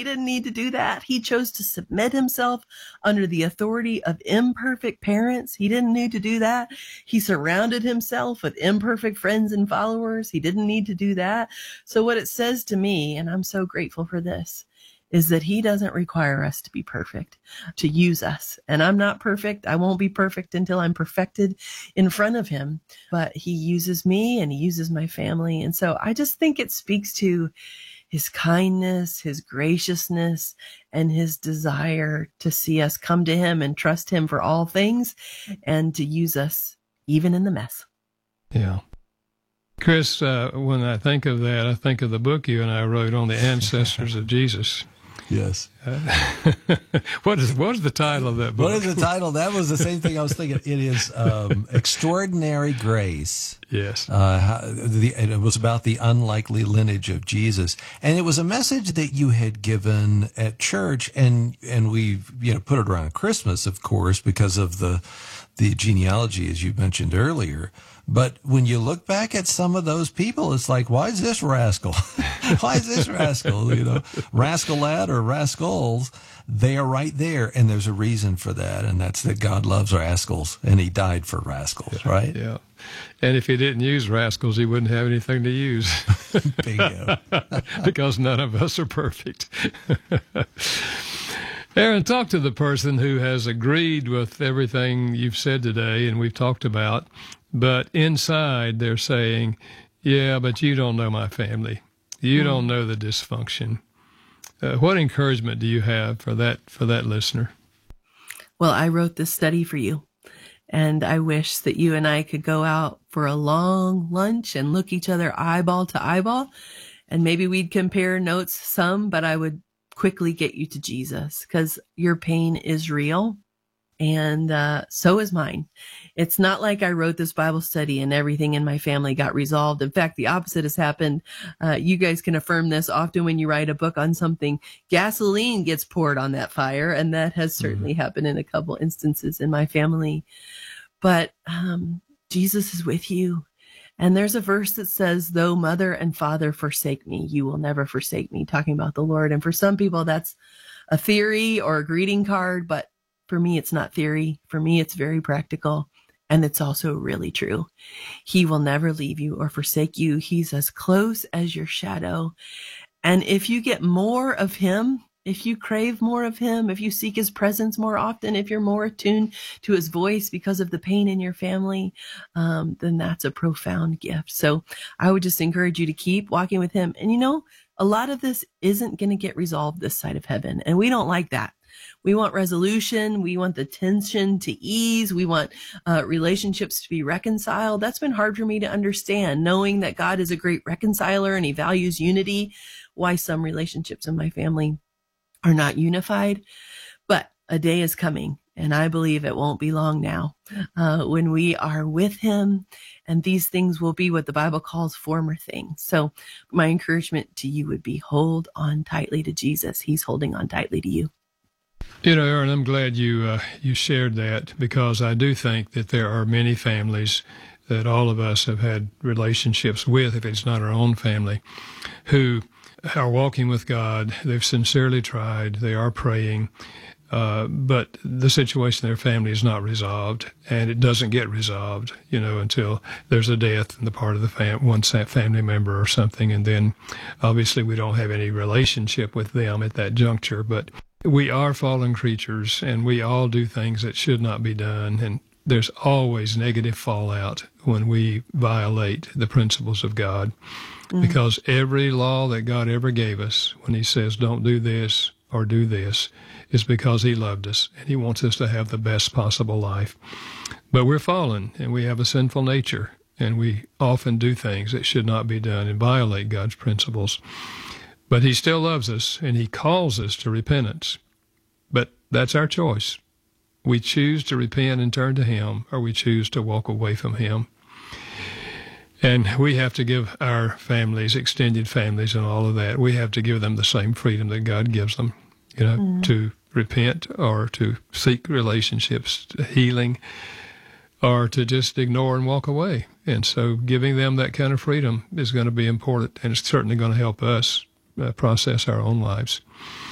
He didn't need to do that. He chose to submit himself under the authority of imperfect parents. He didn't need to do that. He surrounded himself with imperfect friends and followers. He didn't need to do that. So what it says to me, and I'm so grateful for this, is that he doesn't require us to be perfect to use us. And I'm not perfect. I won't be perfect until I'm perfected in front of him. But he uses me and he uses my family. And so I just think it speaks to his kindness, his graciousness, and his desire to see us come to him and trust him for all things and to use us even in the mess. Yeah. Chris, when I think of that, I think of the book you and I wrote on the ancestors of Jesus. Yes. What is the title of that book? What is the title? That was the same thing I was thinking. It is Extraordinary Grace. Yes. It was about the unlikely lineage of Jesus. And it was a message that you had given at church, and we put it around Christmas, of course, because of the genealogy, as you mentioned earlier. But when you look back at some of those people, it's like, why is this rascal? Why is this rascal? Rascalette or rascals, they are right there. And there's a reason for that. And that's that God loves rascals and he died for rascals, right? Yeah. And if he didn't use rascals, he wouldn't have anything to use. Bingo. Because none of us are perfect. Aaron, talk to the person who has agreed with everything you've said today and we've talked about, but inside they're saying, yeah, but you don't know my family. You don't know the dysfunction. What encouragement do you have for that listener? Well, I wrote this study for you, and I wish that you and I could go out for a long lunch and look each other eyeball to eyeball, and maybe we'd compare notes some, but I would quickly get you to Jesus because your pain is real. And so is mine. It's not like I wrote this Bible study and everything in my family got resolved. In fact, the opposite has happened. You guys can affirm this. Often when you write a book on something, gasoline gets poured on that fire. And that has certainly happened in a couple instances in my family. But Jesus is with you. And there's a verse that says, though mother and father forsake me, you will never forsake me, talking about the Lord. And for some people, that's a theory or a greeting card, but for me, it's not theory. For me, it's very practical. And it's also really true. He will never leave you or forsake you. He's as close as your shadow. And if you get more of him, if you crave more of him, if you seek his presence more often, if you're more attuned to his voice because of the pain in your family, then that's a profound gift. So I would just encourage you to keep walking with him. And a lot of this isn't going to get resolved this side of heaven. And we don't like that. We want resolution. We want the tension to ease. We want relationships to be reconciled. That's been hard for me to understand, knowing that God is a great reconciler and he values unity, why some relationships in my family are not unified. But a day is coming, and I believe it won't be long now, when we are with him, and these things will be what the Bible calls former things. So my encouragement to you would be hold on tightly to Jesus. He's holding on tightly to you. Aaron, I'm glad you shared that, because I do think that there are many families that all of us have had relationships with, if it's not our own family, who are walking with God. They've sincerely tried. They are praying, but the situation in their family is not resolved, and it doesn't get resolved, until there's a death on the part of the one family member or something, and then obviously we don't have any relationship with them at that juncture. But we are fallen creatures, and we all do things that should not be done, and there's always negative fallout when we violate the principles of God, because every law that God ever gave us, when he says don't do this or do this, is because he loved us, and he wants us to have the best possible life. But we're fallen, and we have a sinful nature, and we often do things that should not be done and violate God's principles. But he still loves us, and he calls us to repentance. But that's our choice. We choose to repent and turn to him, or we choose to walk away from him. And we have to give our families, extended families and all of that, we have to give them the same freedom that God gives them, to repent or to seek relationships, healing, or to just ignore and walk away. And so giving them that kind of freedom is going to be important, and it's certainly going to help us process our own lives.